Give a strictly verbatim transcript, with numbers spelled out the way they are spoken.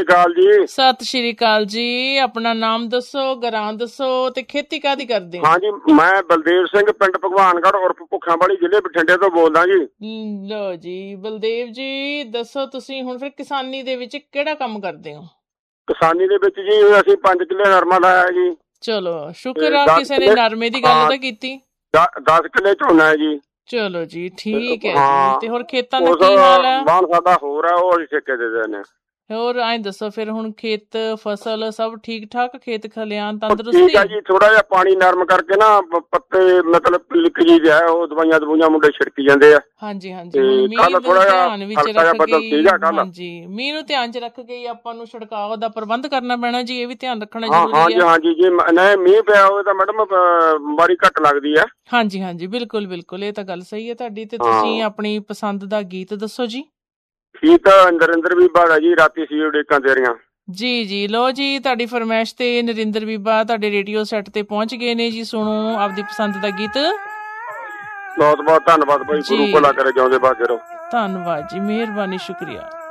ਅਕਾਲ ਜੀ। ਸਤਿ ਸ਼੍ਰੀ ਅਕਾਲ ਜੀ। ਆਪਣਾ ਨਾਮ ਦੱਸੋ, ਗਰਾਂ ਦੱਸੋ ਤੇ ਖੇਤੀ ਕਾਹਦੀ ਕਰਦੇ ਹੋ? ਹਾਂਜੀ, ਮੈਂ ਬਲਦੇਵ ਸਿੰਘ, ਪਿੰਡ ਭਗਵਾਨਗੜ੍ਹ ਉਰਫ ਭੁੱਖਾਂ ਵਾਲੀ, ਜ਼ਿਲ੍ਹੇ ਬਠਿੰਡੇ ਤੋਂ ਬੋਲਦਾ ਜੀ। ਲੋ ਜੀ ਬਲਦੇਵ ਜੀ, ਦੱਸੋ ਤੁਸੀਂ ਹੁਣ ਫਿਰ ਕਿਸਾਨੀ ਦੇ ਵਿੱਚ ਕਿਹੜਾ ਕੰਮ ਕਰਦੇ ਹੋ? ਕਿਸਾਨੀ ਦੇ ਵਿੱਚ ਜੀ ਅਸੀਂ ਪੰਜ ਕਿੱਲੇ ਨਰਮਾ ਲਾਇਆ ਜੀ। ਚਲੋ ਸ਼ੁਕਰ ਆ ਕਿਸੇ ਨੇ ਨਰਮੇ ਦੀ ਗੱਲ ਤਾਂ ਕੀਤੀ। ਦਸ ਕਿੱਲੇ ਝੋਨਾ ਹੈ ਜੀ। ਚਲੋ ਜੀ ਠੀਕ ਹੈ ਜੀ। ਤੇ ਹੋਰ ਖੇਤਾਂ ਦਾ ਕੀ ਹਾਲ ਹੈ? ਬਾਣ ਸਾਡਾ ਹੋਰ ਹੈ, ਉਹ ਅਸੀਂ ਠੇਕੇ ਦੇ ਦਿੰਦੇ ਹਾਂ। ਹੋਰ ਐਂ ਦੱਸੋ ਫਿਰ ਹੁਣ ਖੇਤ ਫਸਲ ਸਭ ਠੀਕ ਠਾਕ? ਖੇਤ ਖਲਿਆਣ ਤੰਦਰੁਸਤੀ? ਠੀਕ ਹੈ ਜੀ, ਥੋੜਾ ਜਿਹਾ ਪਾਣੀ ਨਰਮ ਕਰਕੇ ਨਾ ਪੱਤੇ ਮਤਲਬ ਪਲਿਕ ਜੀ ਹੈ, ਉਹ ਦਵਾਈਆਂ ਦਵਾਈਆਂ ਮੁੰਡੇ ਛਿੜਕੀ ਜਾਂਦੇ ਆ। ਹਾਂਜੀ ਹਾਂਜੀ, ਹੁਣ ਮੀਂਹ ਨੂੰ ਧਿਆਨ ਵਿੱਚ ਰੱਖ ਕੇ, ਹਾਂਜੀ ਮੀਂਹ ਨੂੰ ਧਿਆਨ ਚ ਰੱਖ ਕੇ ਆਪਾਂ ਨੂੰ ਛਿੜਕਾਅ ਦਾ ਪ੍ਰਬੰਧ ਕਰਨਾ ਪੈਣਾ ਜੀ। ਇਹ ਵੀ ਧਿਆਨ ਰੱਖਣਾ ਜ਼ਰੂਰੀ ਹੈ। ਹਾਂਜੀ ਹਾਂਜੀ ਜੀ, ਨਹੀਂ ਮੀਂਹ ਪਿਆ ਹੋਵੇ ਤਾਂ ਮੈਡਮ ਬਿਮਾਰੀ ਘੱਟ ਲੱਗਦੀ ਹੈ। ਹਾਂਜੀ ਹਾਂਜੀ, ਬਿਲਕੁਲ ਬਿਲਕੁਲ, ਇਹ ਤਾਂ ਗੱਲ ਸਹੀ ਹੈ ਤੁਹਾਡੀ। ਤੇ ਤੁਸੀਂ ਆਪਣੀ ਪਸੰਦ ਦਾ ਗੀਤ ਦੱਸੋ ਜੀ। ਗੀਤ ਨਰਿੰਦਰ ਬੀਬਾ ਦਾ ਜੀ, ਰਾਤੀ ਸੀ ਉਡੀਕਾਂ ਤੇਰੀਆਂ। ਜੀ ਜੀ, ਲੋ ਜੀ ਤੁਹਾਡੀ ਫਰਮਾਇਸ਼ ਤੇ ਨਰਿੰਦਰ ਬੀਬਾ ਤੁਹਾਡੇ ਰੇਡੀਓ ਸੈੱਟ ਤੇ ਪਹੁੰਚ ਗਏ ਨੇ ਜੀ। ਸੁਣੋ ਆਪਦੀ ਪਸੰਦ ਦਾ ਗੀਤ। ਬਹੁਤ ਬਹੁਤ ਧੰਨਵਾਦ ਭਾਈ, ਗੁਰੂ ਭਲਾ ਕਰੇ, ਜਿਉਂਦੇ ਬਾਗੇ ਰਹੋ। ਧੰਨਵਾਦ ਜੀ, ਮਿਹਰਬਾਨੀ, ਸ਼ੁਕਰੀਆ।